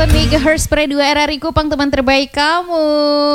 MHz Pre 2 RRI Kupang, teman terbaik kamu.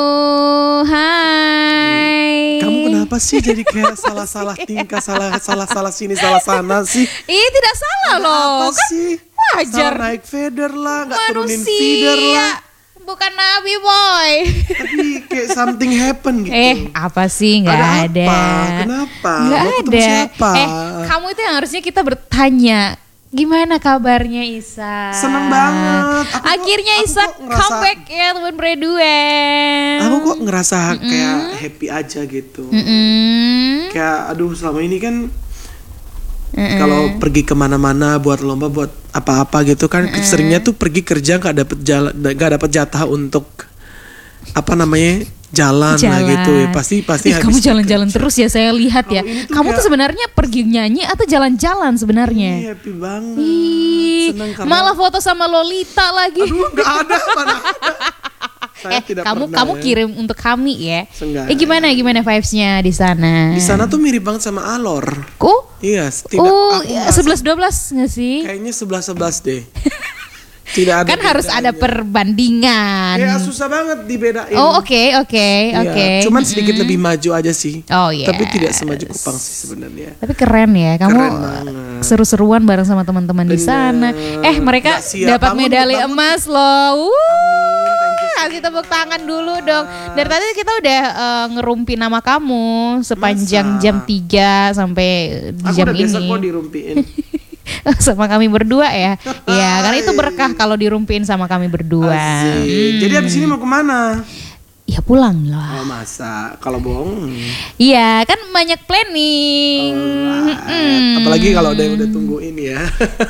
Hai. Kamu kenapa sih jadi kayak salah-salah tingkah, salah sini, salah sana sih? Tidak salah loh. Apa Kan sih? wajar. Salah naik feeder lah, nggak turunin Manusia. feeder lah. Bukan nabi, boy. Tapi kayak something happen gitu. Apa sih? Nggak ada. Apa? Kenapa? Nggak Mau ketemu ada. siapa? Kamu itu yang harusnya kita bertanya. Gimana kabarnya Isa? Seneng banget. Akhirnya Isa comeback ya teman Pre 2. Aku kok ngerasa kayak happy aja gitu. Kayak aduh selama ini kan kalau pergi kemana-mana buat lomba buat apa-apa gitu kan seringnya tuh pergi kerja nggak dapet jatah untuk apa namanya jalan lah gitu ya pasti habis kamu jalan-jalan terus ya saya lihat ya. Kamu tuh sebenarnya pergi nyanyi atau jalan-jalan sebenarnya? Iya, happy banget. Seneng karena Malah foto sama Lolita lagi. aduh nggak ada mana ada. Saya tidak kamu pernah, kirim untuk kami ya. Sengaja. Gimana vibes-nya di sana? Di sana tuh mirip banget sama Alor. Iya, tidak. Iya, 11-12 nggak sih? Kayaknya 11-11 deh. Tidak ada. Kan harus ada perbandingan. Ya susah banget dibedain. Oh oke. Cuman sedikit lebih maju aja sih. Oh iya. Tapi tidak semaju Kupang sih sebenarnya. Tapi keren ya, kamu Keren banget. seru-seruan bareng sama teman-teman di sana. Mereka Nggak siap. dapat medali Bangun. emas loh. Thank you so Kasih tepuk tangan dulu dong. Dari tadi kita udah ngerumpi nama kamu sepanjang Masa? jam 3 sampai di Aku jam udah biasa ini. kok dirumpiin. Sama kami berdua ya. Ya, karena itu berkah kalau dirumpiin sama kami berdua. Asik. Jadi abis ini mau kemana? Ya pulang lah. Oh masa? Kalau bohong. Iya, kan banyak planning. Apalagi kalau ada yang udah tungguin ya.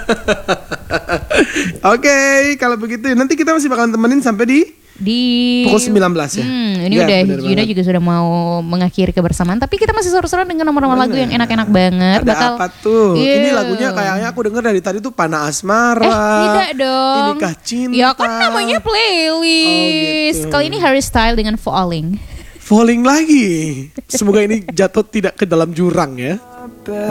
Oke, kalau begitu nanti kita masih bakalan temenin sampai di pukul 19 ya. Ini Ya, udah bener Yuda banget. juga sudah mau mengakhiri kebersamaan, tapi kita masih seru-seruan dengan nomor-nomor lagu yang enak-enak banget. Ada apa tuh? Iya. Ini lagunya kayaknya aku denger dari tadi tuh Panah Asmara. Tidak dong. Inikah Cinta. Ya kan namanya playlist. Oh, gitu. Kali ini Harry Style dengan Falling. Falling lagi. Semoga ini jatuh tidak ke dalam jurang ya.